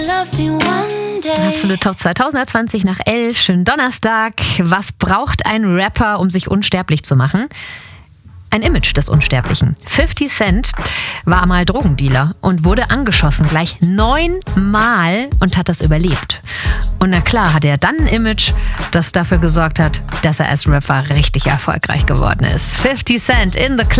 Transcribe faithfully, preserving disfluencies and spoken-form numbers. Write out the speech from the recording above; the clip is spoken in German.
Absolut Top zweitausend zwanzig nach elf, schönen Donnerstag. Was braucht ein Rapper, um sich unsterblich zu machen? Ein Image des Unsterblichen. fifty Cent war mal Drogendealer und wurde angeschossen, gleich neunmal, und hat das überlebt. Und na klar hat er dann ein Image, das dafür gesorgt hat, dass er als Rapper richtig erfolgreich geworden ist. fifty Cent in the Club.